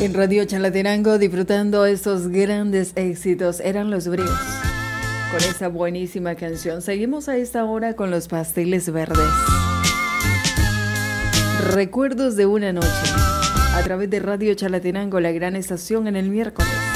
En Radio Chalatenango disfrutando estos grandes éxitos eran Los Bríos. Con esa buenísima canción seguimos a esta hora con los Pasteles Verdes. Recuerdos de una noche a través de Radio Chalatenango, la gran estación en el miércoles.